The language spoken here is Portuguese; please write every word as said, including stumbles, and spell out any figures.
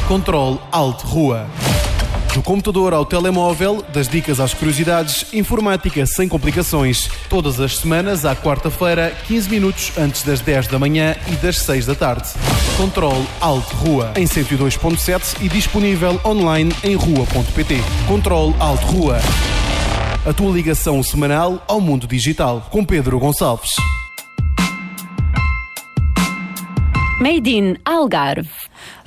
Controle Alt Rua. Do computador ao telemóvel, das dicas às curiosidades, informática sem complicações. Todas as semanas, à quarta-feira, quinze minutos antes das dez da manhã e das seis da tarde. Controle Alt Rua, em cento e dois ponto sete e disponível online em rua ponto pt. Controle Alt Rua. A tua ligação semanal ao mundo digital. Com Pedro Gonçalves. Made in Algarve.